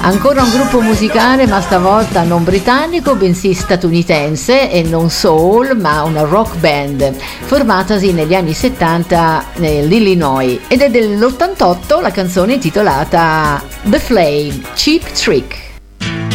Ancora un gruppo musicale, ma stavolta non britannico, bensì statunitense, e non soul, ma una rock band formatasi negli anni 70 nell'Illinois, ed è dell'88 la canzone intitolata The Flame, Cheap Trick.